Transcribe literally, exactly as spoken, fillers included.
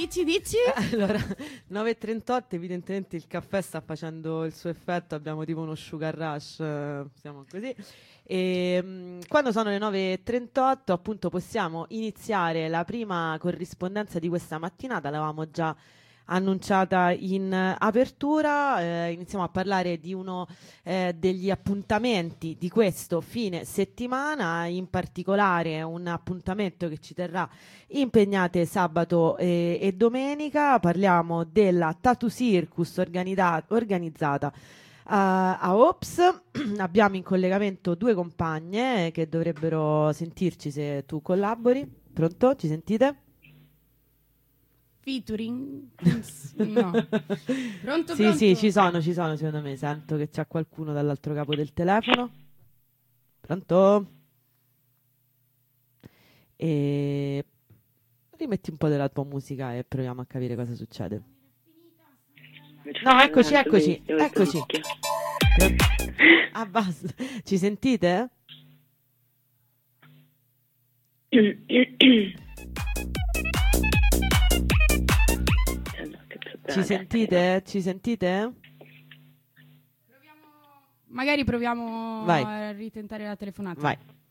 Dici, dici? Allora, nove e trentotto, evidentemente il caffè sta facendo il suo effetto, abbiamo tipo uno sugar rush, eh, siamo così. E, mh, quando sono le nove e trentotto, appunto, possiamo iniziare la prima corrispondenza di questa mattinata, l'avevamo già annunciata in eh, apertura, eh, iniziamo a parlare di uno eh, degli appuntamenti di questo fine settimana, in particolare un appuntamento che ci terrà impegnate sabato e, e domenica. Parliamo della Tattoo Circus organida- organizzata uh, a Ops. Abbiamo in collegamento due compagne che dovrebbero sentirci se tu collabori. Pronto? Ci sentite? Featuring? No. Pronto, Sì, pronto? sì, ci sono, ci sono, secondo me. Sento che c'è qualcuno dall'altro capo del telefono. Pronto? E rimetti un po' della tua musica e proviamo a capire cosa succede. No, eccoci, eccoci, eccoci. Ah, basta. Ci sentite? Ci sentite? Ci sentite? Magari proviamo Vai. a ritentare la telefonata. Vai.